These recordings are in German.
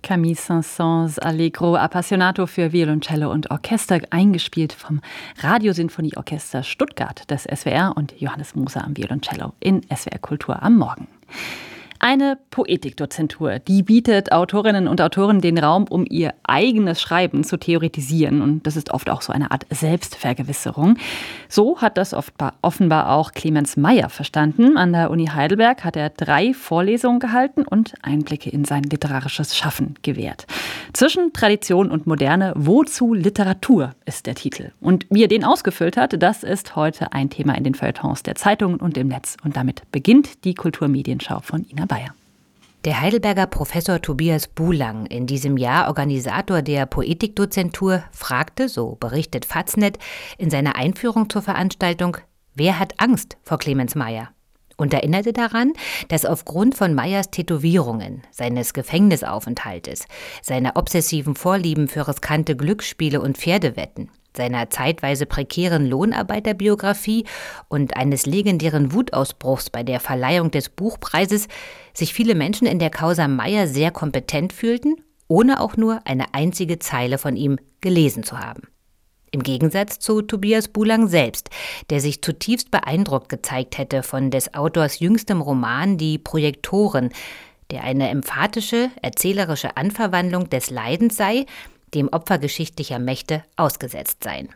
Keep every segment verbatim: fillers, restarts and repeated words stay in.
Camille Saint-Saëns Allegro Appassionato für Violoncello und Orchester, eingespielt vom Radiosinfonieorchester Stuttgart des S W R und Johannes Moser am Violoncello in S W R Kultur am Morgen. Eine Poetikdozentur, die bietet Autorinnen und Autoren den Raum, um ihr eigenes Schreiben zu theoretisieren. Und das ist oft auch so eine Art Selbstvergewisserung. So hat das oft offenbar auch Clemens Meyer verstanden. An der Uni Heidelberg hat er drei Vorlesungen gehalten und Einblicke in sein literarisches Schaffen gewährt. Zwischen Tradition und Moderne, wozu Literatur ist der Titel. Und wie er den ausgefüllt hat, das ist heute ein Thema in den Feuilletons der Zeitungen und im Netz. Und damit beginnt die Kulturmedienschau von Ina Bayer. Der Heidelberger Professor Tobias Buhlang, in diesem Jahr Organisator der Poetikdozentur, fragte, so berichtet Faznet, in seiner Einführung zur Veranstaltung, wer hat Angst vor Clemens Meyer? Und erinnerte daran, dass aufgrund von Meyers Tätowierungen, seines Gefängnisaufenthaltes, seiner obsessiven Vorlieben für riskante Glücksspiele und Pferdewetten, seiner zeitweise prekären Lohnarbeiterbiografie und eines legendären Wutausbruchs bei der Verleihung des Buchpreises sich viele Menschen in der Causa Meyer sehr kompetent fühlten, ohne auch nur eine einzige Zeile von ihm gelesen zu haben. Im Gegensatz zu Tobias Buhlang selbst, der sich zutiefst beeindruckt gezeigt hätte von des Autors jüngstem Roman Die Projektoren, der eine emphatische, erzählerische Anverwandlung des Leidens sei, dem Opfer geschichtlicher Mächte ausgesetzt seien.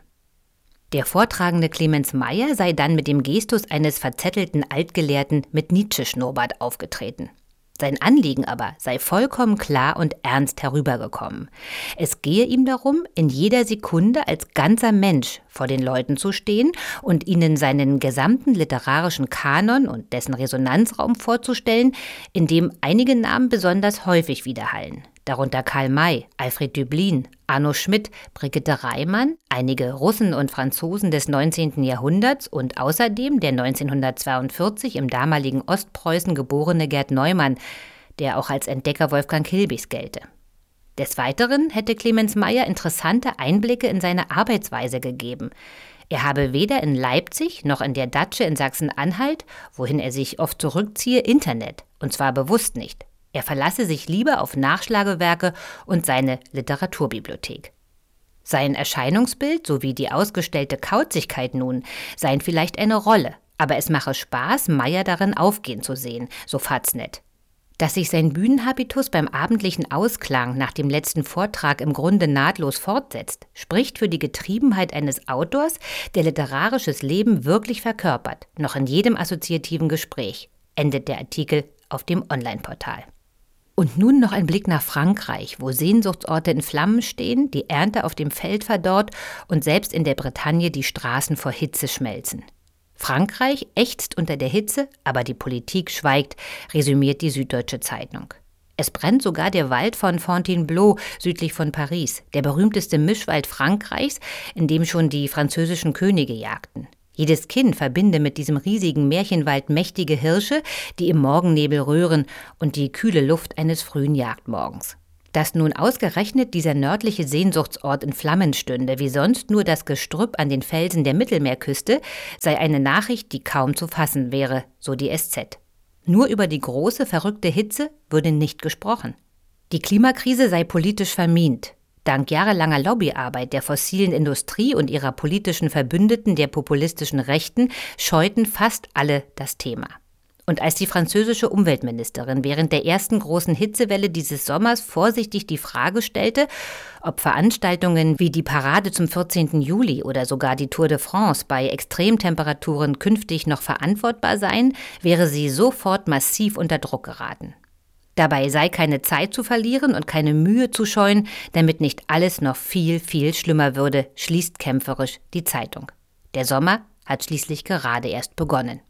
Der vortragende Clemens Meyer sei dann mit dem Gestus eines verzettelten Altgelehrten mit Nietzsche-Schnurrbart aufgetreten. Sein Anliegen aber sei vollkommen klar und ernst herübergekommen. Es gehe ihm darum, in jeder Sekunde als ganzer Mensch vor den Leuten zu stehen und ihnen seinen gesamten literarischen Kanon und dessen Resonanzraum vorzustellen, in dem einige Namen besonders häufig widerhallen. Darunter Karl May, Alfred Döblin, Arno Schmidt, Brigitte Reimann, einige Russen und Franzosen des neunzehnten Jahrhunderts und außerdem der neunzehnhundertzweiundvierzig im damaligen Ostpreußen geborene Gerd Neumann, der auch als Entdecker Wolfgang Kilbichs gelte. Des Weiteren hätte Clemens Meyer interessante Einblicke in seine Arbeitsweise gegeben. Er habe weder in Leipzig noch in der Datsche in Sachsen-Anhalt, wohin er sich oft zurückziehe, Internet, und zwar bewusst nicht. Er verlasse sich lieber auf Nachschlagewerke und seine Literaturbibliothek. Sein Erscheinungsbild sowie die ausgestellte Kauzigkeit nun seien vielleicht eine Rolle, aber es mache Spaß, Meyer darin aufgehen zu sehen, so Faznet. Dass sich sein Bühnenhabitus beim abendlichen Ausklang nach dem letzten Vortrag im Grunde nahtlos fortsetzt, spricht für die Getriebenheit eines Autors, der literarisches Leben wirklich verkörpert, noch in jedem assoziativen Gespräch, endet der Artikel auf dem Online-Portal. Und nun noch ein Blick nach Frankreich, wo Sehnsuchtsorte in Flammen stehen, die Ernte auf dem Feld verdorrt und selbst in der Bretagne die Straßen vor Hitze schmelzen. Frankreich ächzt unter der Hitze, aber die Politik schweigt, resümiert die Süddeutsche Zeitung. Es brennt sogar der Wald von Fontainebleau südlich von Paris, der berühmteste Mischwald Frankreichs, in dem schon die französischen Könige jagten. Jedes Kind verbinde mit diesem riesigen Märchenwald mächtige Hirsche, die im Morgennebel röhren und die kühle Luft eines frühen Jagdmorgens. Dass nun ausgerechnet dieser nördliche Sehnsuchtsort in Flammen stünde, wie sonst nur das Gestrüpp an den Felsen der Mittelmeerküste, sei eine Nachricht, die kaum zu fassen wäre, so die S Z. Nur über die große, verrückte Hitze würde nicht gesprochen. Die Klimakrise sei politisch vermint. Dank jahrelanger Lobbyarbeit der fossilen Industrie und ihrer politischen Verbündeten der populistischen Rechten scheuten fast alle das Thema. Und als die französische Umweltministerin während der ersten großen Hitzewelle dieses Sommers vorsichtig die Frage stellte, ob Veranstaltungen wie die Parade zum vierzehnten Juli oder sogar die Tour de France bei Extremtemperaturen künftig noch verantwortbar seien, wäre sie sofort massiv unter Druck geraten. Dabei sei keine Zeit zu verlieren und keine Mühe zu scheuen, damit nicht alles noch viel, viel schlimmer würde, schließt kämpferisch die Zeitung. Der Sommer hat schließlich gerade erst begonnen.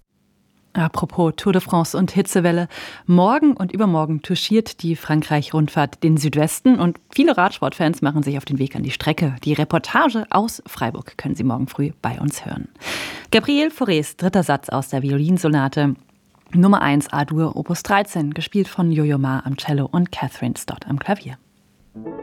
Apropos Tour de France und Hitzewelle. Morgen und übermorgen touchiert die Frankreich-Rundfahrt den Südwesten und viele Radsportfans machen sich auf den Weg an die Strecke. Die Reportage aus Freiburg können Sie morgen früh bei uns hören. Gabriel Faurés dritter Satz aus der Violinsonate Nummer eins A-Dur Opus dreizehn, gespielt von Yo-Yo Ma am Cello und Catherine Stott am Klavier.